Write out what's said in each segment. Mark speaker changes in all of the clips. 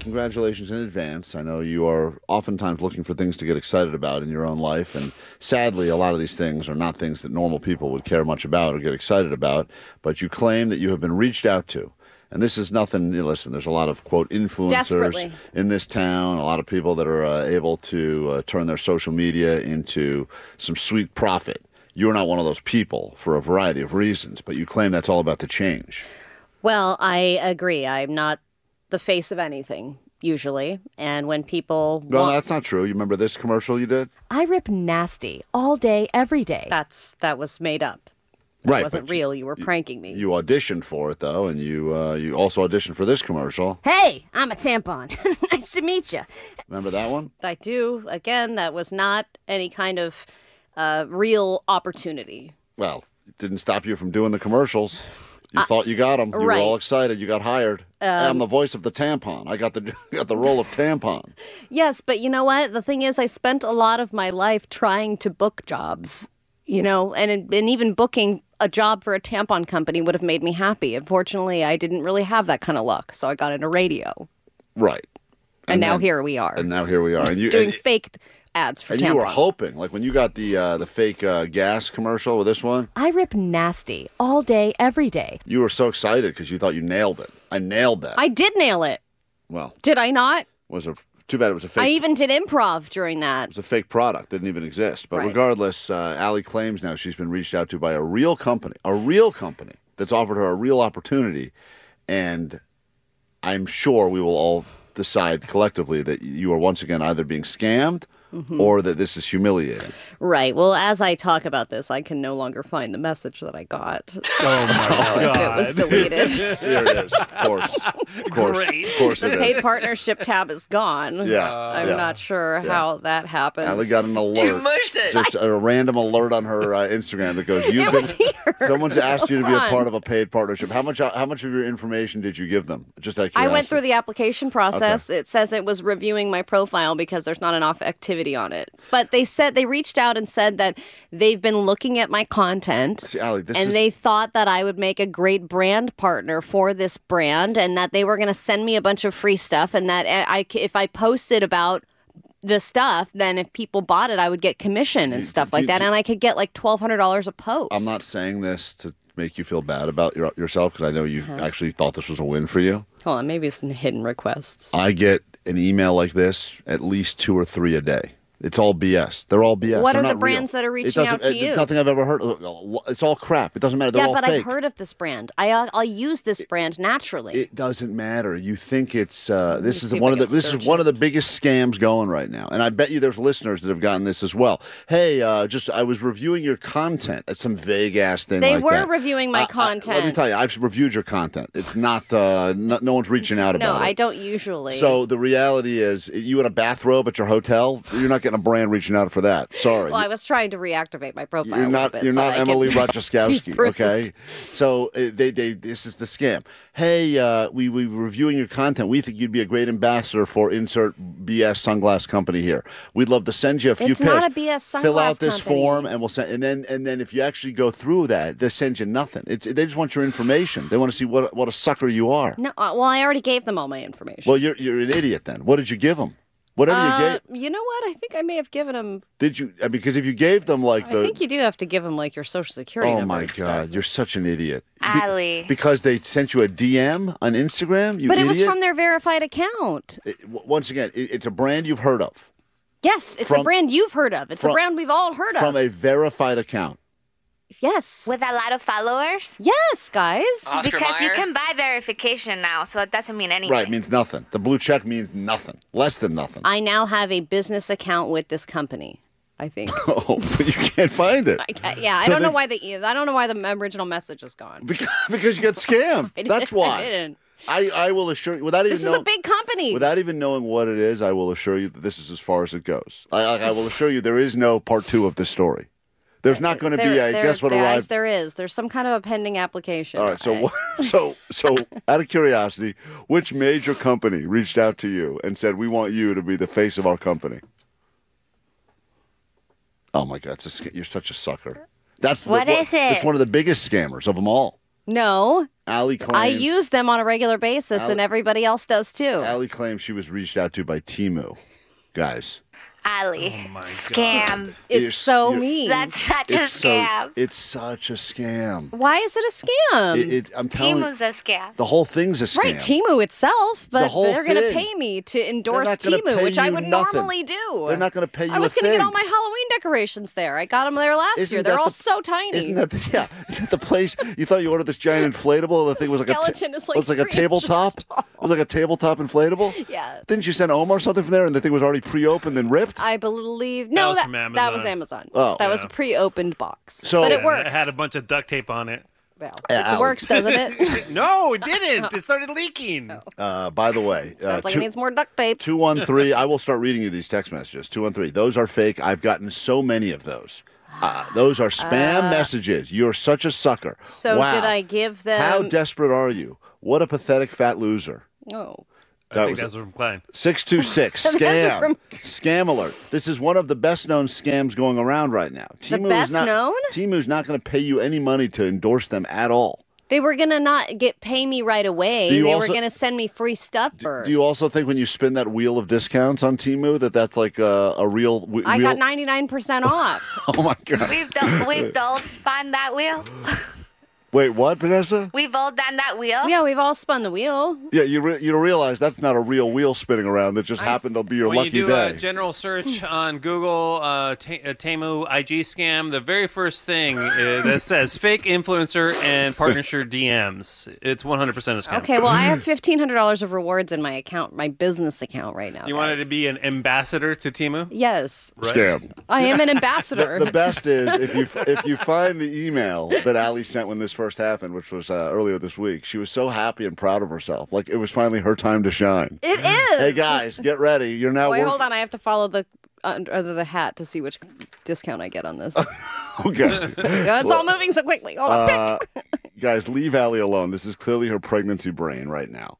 Speaker 1: congratulations in advance. I know you are oftentimes looking for things to get excited about in your own life, and sadly, a lot of these things are not things that normal people would care much about or get excited about, but you claim that you have been reached out to. And this is nothing, listen, there's a lot of, quote, influencers in this town, a lot of people that are able to turn their social media into some sweet profit. You're not one of those people for a variety of reasons, but you claim that's all about the change.
Speaker 2: Well, I agree. I'm not the face of anything, usually. And when people...
Speaker 1: No, that's not true. You remember this commercial you did?
Speaker 3: I rip nasty all day, every day.
Speaker 2: That was made up. That wasn't real. You were pranking me.
Speaker 1: You auditioned for it, though, and you also auditioned for this commercial.
Speaker 3: Hey, I'm a tampon. Nice to meet you.
Speaker 1: Remember that one?
Speaker 2: I do. Again, that was not any kind of real opportunity.
Speaker 1: Well, it didn't stop you from doing the commercials. You thought you got them. You were all excited. You got hired. I'm the voice of the tampon. I got the role of tampon.
Speaker 2: Yes, but you know what? The thing is, I spent a lot of my life trying to book jobs, and even booking a job for a tampon company would have made me happy. Unfortunately, I didn't really have that kind of luck, so I got into radio.
Speaker 1: Right.
Speaker 2: And now here we are.
Speaker 1: And now here we are. And you
Speaker 2: doing fake ads for tampons.
Speaker 1: And you were hoping, like when you got the fake gas commercial with this one.
Speaker 3: I rip nasty all day, every day.
Speaker 1: You were so excited because you thought you nailed it. I nailed that.
Speaker 2: I did nail it.
Speaker 1: Well.
Speaker 2: Did I not?
Speaker 1: Too bad it was a fake.
Speaker 2: I even did improv during that.
Speaker 1: It was a fake product. Didn't even exist. But regardless, Allie claims now she's been reached out to by a real company that's offered her a real opportunity. And I'm sure we will all decide collectively that you are once again either being scammed or that this is humiliating.
Speaker 2: Right. Well, as I talk about this, I can no longer find the message that I got.
Speaker 4: Oh, my God.
Speaker 2: It was deleted.
Speaker 1: Here it is. Of course.
Speaker 4: Great.
Speaker 1: Of course
Speaker 2: the paid partnership tab is gone.
Speaker 1: Yeah.
Speaker 2: I'm not sure how that happens.
Speaker 1: Allie got an alert.
Speaker 5: You mushed it.
Speaker 1: Just a random alert on her Instagram that goes, someone's asked you to be a part of a paid partnership. How much of your information did you give them? Just out of curiosity.
Speaker 2: I went through the application process. Okay. It says it was reviewing my profile because there's not enough activity on it. But they reached out and said that they've been looking at my content.
Speaker 1: See, Allie,
Speaker 2: they thought that I would make a great brand partner for this brand and that they were going to send me a bunch of free stuff and that if I posted about the stuff, then if people bought it, I would get commission and stuff like that. And I could get like $1,200 a post.
Speaker 1: I'm not saying this to make you feel bad about yourself because I know you actually thought this was a win for you.
Speaker 2: Hold on, maybe it's hidden requests.
Speaker 1: I get an email like this at least 2 or 3 a day. It's all BS. They're all BS.
Speaker 2: What
Speaker 1: They're
Speaker 2: are the
Speaker 1: not
Speaker 2: brands
Speaker 1: real.
Speaker 2: that are reaching out to you?
Speaker 1: It's nothing I've ever heard. It's all crap. It doesn't matter. They're all fake.
Speaker 2: Yeah, but I've heard of this brand. I'll use this brand naturally.
Speaker 1: It doesn't matter. You think it's this is one of the biggest scams going right now, and I bet you there's listeners that have gotten this as well. Hey, I was reviewing your content. It's some vague ass thing.
Speaker 2: They
Speaker 1: like
Speaker 2: were
Speaker 1: that.
Speaker 2: reviewing my content.
Speaker 1: Let me tell you, I've reviewed your content. It's not. No one's reaching out about it.
Speaker 2: No, I don't usually.
Speaker 1: So the reality is, you in a bathrobe at your hotel, you're not getting a brand reaching out for that. Sorry.
Speaker 2: Well, I was trying to reactivate my profile.
Speaker 1: You're not Emily Ratajkowski, okay? So this is the scam. Hey, we reviewing your content. We think you'd be a great ambassador for insert BS sunglass company here. We'd love to send you a few pairs.
Speaker 2: It's not a BS sunglass
Speaker 1: Fill out this
Speaker 2: company.
Speaker 1: form, and we'll send. And then if you actually go through that, they send you nothing. They just want your information. They want to see what a sucker you are.
Speaker 2: No, well, I already gave them all my information.
Speaker 1: Well, you're an idiot then. What did you give them? Whatever you gave.
Speaker 2: You know what? I think I may have given them.
Speaker 1: Did you? Because if you gave them I
Speaker 2: think you do have to give them like your social security number.
Speaker 1: Oh my God, you're such an idiot.
Speaker 5: Allie.
Speaker 1: Because they sent you a DM on Instagram.
Speaker 2: But it was from their verified account.
Speaker 1: Once again, it's a brand you've heard of.
Speaker 2: Yes, it's a brand you've heard of. It's a brand we've all heard of.
Speaker 1: From a verified account.
Speaker 2: Yes.
Speaker 5: With a lot of followers?
Speaker 2: Yes, guys.
Speaker 5: Oscar because Mayer? You can buy verification now, so it doesn't mean anything.
Speaker 1: Right, it means nothing. The blue check means nothing. Less than nothing.
Speaker 2: I now have a business account with this company, I think.
Speaker 1: Oh, but you can't find it.
Speaker 2: I don't know why the original message is gone.
Speaker 1: Because you got scammed. That's why.
Speaker 2: I didn't.
Speaker 1: I will assure you, this
Speaker 2: is a big company.
Speaker 1: Without even knowing what it is, I will assure you that this is as far as it goes. I will assure you there is no part 2 of this story. There's not going to be a guess what arrived.
Speaker 2: There is. There's some kind of a pending application.
Speaker 1: All right. So out of curiosity, which major company reached out to you and said, "We want you to be the face of our company"? Oh my God! You're such a sucker.
Speaker 5: What is it?
Speaker 1: It's one of the biggest scammers of them all.
Speaker 2: No.
Speaker 1: Allie claims.
Speaker 2: I use them on a regular basis, and everybody else does too.
Speaker 1: Allie claims she was reached out to by Timu. Guys.
Speaker 5: Ali, scam.
Speaker 2: It's so mean.
Speaker 5: That's such a scam.
Speaker 1: It's such a scam.
Speaker 2: Why is it a scam?
Speaker 1: I'm telling you,
Speaker 5: Timu's a scam.
Speaker 1: the whole thing's a scam.
Speaker 2: Right, Timu itself, but
Speaker 1: whole
Speaker 2: they're going to
Speaker 1: thing.
Speaker 2: pay me to endorse
Speaker 1: not gonna
Speaker 2: Timu,
Speaker 1: pay
Speaker 2: which I
Speaker 1: you
Speaker 2: would
Speaker 1: nothing.
Speaker 2: normally do.
Speaker 1: They're not going to pay you
Speaker 2: I was
Speaker 1: a
Speaker 2: going to
Speaker 1: thing.
Speaker 2: get all my Halloween decorations there. I got them there last
Speaker 1: Isn't
Speaker 2: year. They're
Speaker 1: that
Speaker 2: all
Speaker 1: the-
Speaker 2: so tiny.
Speaker 1: Isn't that the place? You thought you ordered this giant inflatable? The thing was like
Speaker 2: skeleton is like
Speaker 1: was like a
Speaker 2: 3
Speaker 1: tabletop.
Speaker 2: inches tall.
Speaker 1: It was like a tabletop inflatable.
Speaker 2: Yeah.
Speaker 1: Didn't you send Omar something from there, and the thing was already pre-opened and ripped?
Speaker 2: I believe.
Speaker 4: That
Speaker 2: No,
Speaker 4: was
Speaker 2: that,
Speaker 4: from
Speaker 2: that was
Speaker 4: Amazon.
Speaker 2: Amazon.
Speaker 1: Oh.
Speaker 2: That was
Speaker 4: Yeah.
Speaker 2: a pre-opened box.
Speaker 1: So-
Speaker 2: but
Speaker 1: Yeah,
Speaker 2: it works.
Speaker 4: It had a bunch of duct tape on it.
Speaker 2: Well,
Speaker 1: Yeah,
Speaker 2: it works, doesn't it?
Speaker 4: No, it didn't. It started leaking.
Speaker 1: By the way,
Speaker 2: Sounds like it needs more duct tape.
Speaker 1: 213. I will start reading you these text messages. 213. Those are fake. I've gotten so many of those. Those are spam messages. You're such a sucker.
Speaker 2: So
Speaker 1: wow.
Speaker 2: did I give them?
Speaker 1: How desperate are you? What a pathetic fat loser.
Speaker 2: Oh.
Speaker 4: I think that's from Klein.
Speaker 1: 626
Speaker 2: Those are
Speaker 1: scam.
Speaker 2: from-
Speaker 1: Scam alert. This is one of the best known scams going around right now.
Speaker 2: best known?
Speaker 1: Timu's not going to pay you any money to endorse them at all.
Speaker 2: They were gonna not pay me right away.
Speaker 1: Do you
Speaker 2: They were
Speaker 1: also-
Speaker 2: gonna send me free stuff first.
Speaker 1: Do you also think when you spin that wheel of discounts on Timu that's like a real?
Speaker 2: I
Speaker 1: real...
Speaker 2: got 99% off.
Speaker 1: Oh my god!
Speaker 5: We've all spun that wheel.
Speaker 1: Wait, what, Vanessa?
Speaker 5: We've all done that wheel.
Speaker 2: Yeah, we've all spun the wheel.
Speaker 1: Yeah, you don't realize that's not a real wheel spinning around. That just happened to be your
Speaker 4: When
Speaker 1: lucky
Speaker 4: you do
Speaker 1: day.
Speaker 4: a general search on Google, Temu IG scam, the very first thing that says fake influencer and partnership DMs. It's 100% a scam.
Speaker 2: Okay, well, I have $1,500 of rewards in my account, my business account right now.
Speaker 4: You
Speaker 2: guys.
Speaker 4: wanted to be an ambassador to Temu?
Speaker 2: Yes,
Speaker 4: Right.
Speaker 1: Scam.
Speaker 2: I am an ambassador.
Speaker 1: The best is if you find the email that Ali sent when this first happened, which was earlier this week. She was so happy and proud of herself, like it was finally her time to shine.
Speaker 2: It is.
Speaker 1: Hey guys, get ready. You're now.
Speaker 2: Wait, hold on. I have to follow the under the hat to see which discount I get on this.
Speaker 1: Okay.
Speaker 2: It's all moving so quickly. Hold on.
Speaker 1: Guys, leave Ali alone. This is clearly her pregnancy brain right now.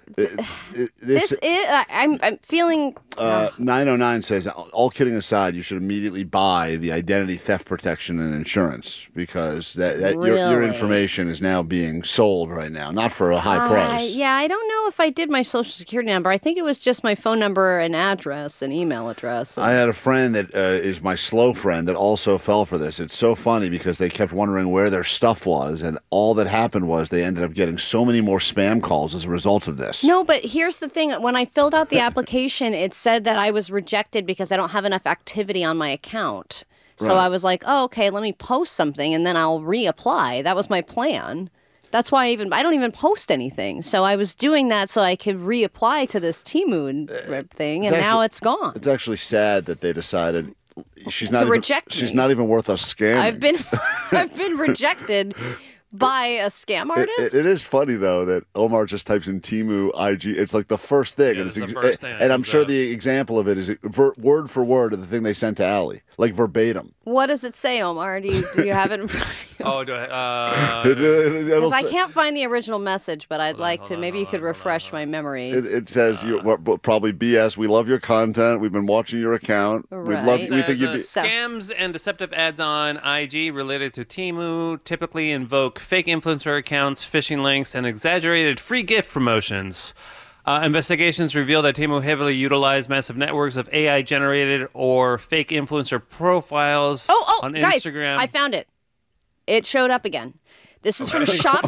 Speaker 2: This is. I'm feeling.
Speaker 1: 909 says, all kidding aside, you should immediately buy the identity theft protection and insurance because that your
Speaker 2: Really?
Speaker 1: information is now being sold right now, not for a high price.
Speaker 2: Yeah, I don't know if I did my social security number. I think it was just my phone number and address and email address.
Speaker 1: I had a friend that is my slow friend that also fell for this. It's so funny because they kept wondering where their stuff was, and all that happened was they ended up getting so many more spam calls as a result of this.
Speaker 2: No, but here's the thing. When I filled out the application, it said that I was rejected because I don't have enough activity on my account. So
Speaker 1: Right.
Speaker 2: I was like, oh, okay, let me post something and then I'll reapply. That was my plan. That's why I don't even post anything. So I was doing that so I could reapply to this Temu thing, and now it's gone.
Speaker 1: It's actually sad that they decided she's not
Speaker 2: To
Speaker 1: even,
Speaker 2: reject
Speaker 1: she's
Speaker 2: me.
Speaker 1: not even worth us scamming.
Speaker 2: I've been rejected by a scam artist.
Speaker 1: It is funny though that Omar just types in Timu IG. It's like the first thing,
Speaker 4: Yeah,
Speaker 1: and
Speaker 4: it's the first thing that
Speaker 1: and I'm
Speaker 4: comes
Speaker 1: sure
Speaker 4: up.
Speaker 1: the example of it is word for word of the thing they sent to Ali, like verbatim.
Speaker 2: What does it say, Omar? Do you have it in front of you?
Speaker 4: Oh, do I?
Speaker 1: It'll
Speaker 2: Because I
Speaker 1: say-
Speaker 2: can't find the original message, but I'd like to.
Speaker 4: hold on,
Speaker 2: Maybe you
Speaker 4: hold
Speaker 2: could
Speaker 4: on, hold on,
Speaker 2: refresh
Speaker 4: hold
Speaker 2: my
Speaker 4: on.
Speaker 2: memories.
Speaker 1: It says probably BS. We love your content. We've been watching your account. We love.
Speaker 2: Right.
Speaker 1: We think you'd be.
Speaker 4: Scams and deceptive ads on IG related to Temu typically invoke fake influencer accounts, phishing links, and exaggerated free gift promotions. Investigations reveal that Temu heavily utilized massive networks of AI-generated or fake influencer profiles on
Speaker 2: guys,
Speaker 4: Instagram.
Speaker 2: I found it. It showed up again. This is from Shop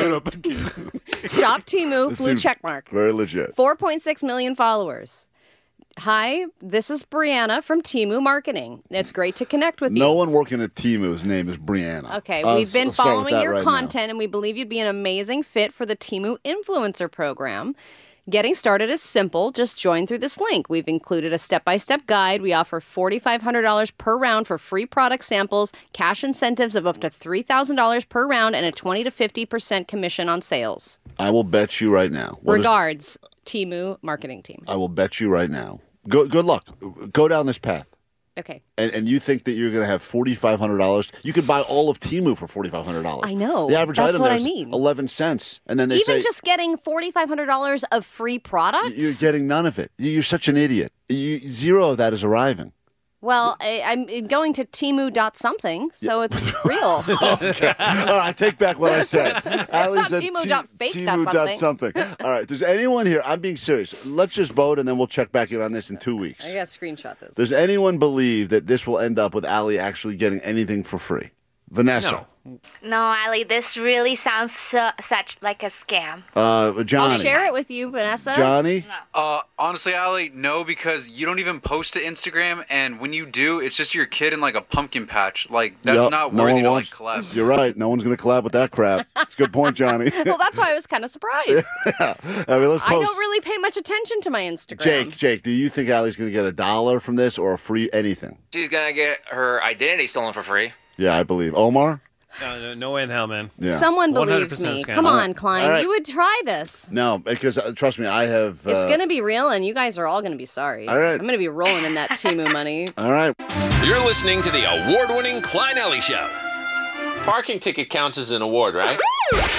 Speaker 2: Temu. Shop Temu,
Speaker 1: This
Speaker 2: blue
Speaker 1: seems
Speaker 2: checkmark.
Speaker 1: Very legit.
Speaker 2: 4.6 million followers. Hi, this is Brianna from Temu Marketing. It's great to connect with you.
Speaker 1: No one working at Timu's name is Brianna.
Speaker 2: Okay, we've been
Speaker 1: let's start with
Speaker 2: following
Speaker 1: that
Speaker 2: your
Speaker 1: right now.
Speaker 2: content, and we believe you'd be an amazing fit for the Temu Influencer Program. Getting started is simple. Just join through this link. We've included a step-by-step guide. We offer $4,500 per round for free product samples, cash incentives of up to $3,000 per round, and a 20 to 50% commission on sales.
Speaker 1: I will bet you right now. What is-
Speaker 2: Regards, Temu Marketing Team.
Speaker 1: I will bet you right now. Good luck. Go down this path.
Speaker 2: Okay.
Speaker 1: And you think that you're going to have $4,500? You could buy all of Timu for $4,500.
Speaker 2: I know.
Speaker 1: The average
Speaker 2: That's
Speaker 1: item
Speaker 2: what
Speaker 1: there
Speaker 2: I
Speaker 1: is
Speaker 2: mean.
Speaker 1: 11 cents, and then they
Speaker 2: Even
Speaker 1: say
Speaker 2: just getting $4,500 of free products?
Speaker 1: you're getting none of it. You're such an idiot. Zero of that is arriving.
Speaker 2: Well, I'm going to Temu.something, so it's real.
Speaker 1: Okay. All right, I take back what I said.
Speaker 2: It's not Temu.fake.something.
Speaker 1: All right, does anyone here, I'm being serious, let's just vote and then we'll check back in on this in 2 weeks.
Speaker 2: I gotta screenshot this.
Speaker 1: Does anyone believe that this will end up with Allie actually getting anything for free? Vanessa.
Speaker 5: No, Ali, this really sounds such like a scam.
Speaker 1: Johnny.
Speaker 2: I'll share it with you, Vanessa.
Speaker 1: Johnny?
Speaker 6: Honestly, Ali, no, because you don't even post to Instagram, and when you do, it's just your kid in like a pumpkin patch. Like, that's not
Speaker 1: no
Speaker 6: worthy
Speaker 1: one
Speaker 6: to
Speaker 1: wants,
Speaker 6: like collab.
Speaker 1: You're right. No one's going to collab with that crap. It's a good point, Johnny.
Speaker 2: Well, that's why I was kind of surprised.
Speaker 1: I mean, let's
Speaker 2: I
Speaker 1: post.
Speaker 2: don't really pay much attention to my Instagram.
Speaker 1: Jake, do you think Allie's going to get $1 from this or a free anything?
Speaker 7: She's gonna get her identity stolen for free.
Speaker 1: Yeah, I believe. Omar?
Speaker 4: No way in hell, man.
Speaker 1: Yeah.
Speaker 2: Someone believes
Speaker 4: 100%
Speaker 2: me.
Speaker 4: scam.
Speaker 2: Come on, Klein.
Speaker 1: All right.
Speaker 2: You would try this.
Speaker 1: No, because trust me, I have.
Speaker 2: It's going to be real, and you guys are all going to be sorry.
Speaker 1: All right.
Speaker 2: I'm going to be rolling in that Temu money.
Speaker 1: All right.
Speaker 8: You're listening to the award-winning Klein Alley Show.
Speaker 9: Parking ticket counts as an award, right?